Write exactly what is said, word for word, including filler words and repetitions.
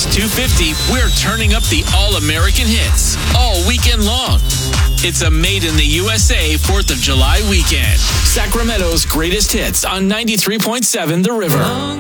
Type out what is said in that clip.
Kiss two fifty, we're turning up the All-American hits all weekend long. It's a Made in the U S A fourth of July weekend. Sacramento's greatest hits on ninety-three point seven The River.